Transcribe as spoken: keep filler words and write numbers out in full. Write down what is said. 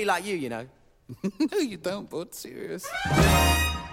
be like you, you know. No, you don't, bud. Serious.